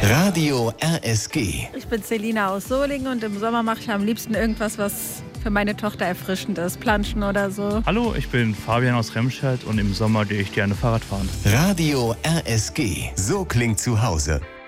Radio RSG. Ich bin Selina aus Solingen und im Sommer mache ich am liebsten irgendwas, was für meine Tochter erfrischend ist. Planschen oder so. Hallo, ich bin Fabian aus Remscheid und im Sommer gehe ich gerne Fahrrad fahren. Radio RSG. So klingt zu Hause.